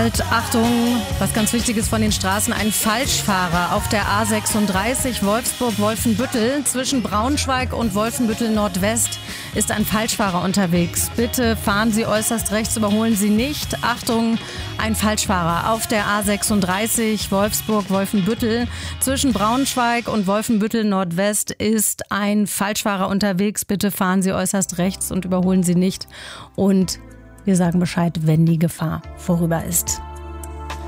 Und Achtung, was ganz wichtig ist von den Straßen, ein Falschfahrer auf der A36 Wolfsburg-Wolfenbüttel. Zwischen Braunschweig und Wolfenbüttel-Nordwest ist ein Falschfahrer unterwegs. Bitte fahren Sie äußerst rechts, überholen Sie nicht. Achtung, ein Falschfahrer auf der A36 Wolfsburg-Wolfenbüttel. Zwischen Braunschweig und Wolfenbüttel-Nordwest ist ein Falschfahrer unterwegs. Bitte fahren Sie äußerst rechts und überholen Sie nicht. Und wir sagen Bescheid, wenn die Gefahr vorüber ist.